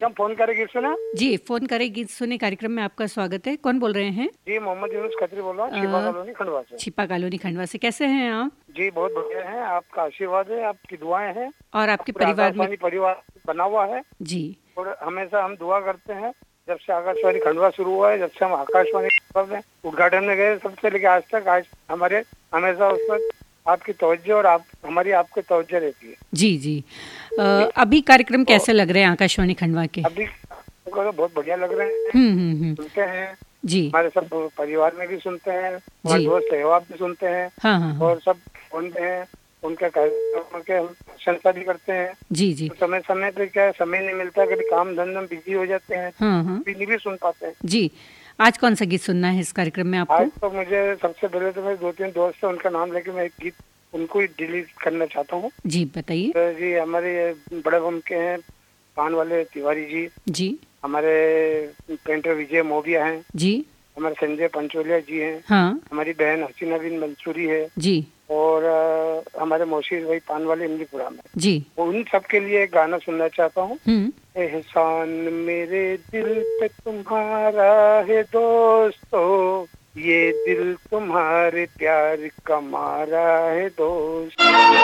Madam phone करे गीत सुना। जी, फोन करे गीत सुने कार्यक्रम में आपका स्वागत है। कौन बोल रहे हैं? जी मोहम्मद यूनुस खत्री बोल रहा हूँ, छिपा कॉलोनी खंडवा से। छिपा कॉलोनी खंडवा से। कैसे हैं आप? जी बहुत बढ़िया है, आपका आशीर्वाद है, आपकी दुआएं हैं और आपके परिवार में? परिवार बना हुआ है जी। और हमेशा हम दुआ करते हैं। जब से आकाशवाणी खंडवा शुरू हुआ है, जब से हम आकाशवाणी में उद्घाटन में गए, सबसे लेकर आज तक आज हमारे हमेशा उस पर आपकी तवज्जो और आपकी तवज्जो रहती है। जी जी। अभी कार्यक्रम कैसे लग रहे हैं आकाशवाणी खंडवा के? अभी तो बहुत बढ़िया लग रहे हैं। सुनते हैं जी। हमारे सब परिवार में भी सुनते हैं, हमारे दोस्त सहवाग भी सुनते हैं। हाँ। और सब सुनते हैं, उनके कार्यक्रम के हम प्रशंसा भी करते हैं। जी जी। तो समय पे क्या समय नहीं मिलता, कभी काम धंधे में बिजी हो जाते हैं, नहीं सुन पाते हैं। जी। आज कौन सा गीत सुनना है इस कार्यक्रम में आपको? आज तो मुझे सबसे पहले तो मेरे 2-3 दोस्त हैं, उनका नाम लेके मैं एक गीत उनको ही डिलीट करना चाहता हूँ। जी बताइए। तो जी हमारे बड़े बम के हैं पान वाले तिवारी जी। जी। हमारे पेंटर विजय मोबिया हैं। जी। हमारे संजय पंचोलिया जी हैं। हाँ। हमारी बहन हसीना बिन मंसूरी है। जी। और हमारे मोशीर भाई पान वाले इमलीपुरा में। जी। उन सब के लिए एक गाना सुनना चाहता हूँ। एहसान मेरे दिल पे तुम्हारा है दोस्तों, ये दिल तुम्हारे प्यार का मारा है दोस्त।